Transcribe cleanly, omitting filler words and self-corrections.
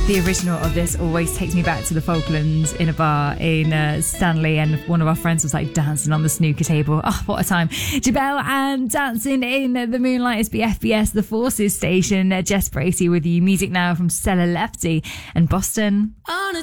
The original of this always takes me back to the Falklands in a bar in Stanley, and one of our friends was like dancing on the snooker table. Oh, what a time. Jabel and Dancing in the Moonlight is BFBS, the Forces station. Jess Bracey with you. Music now from Stella Lefty and Boston. On a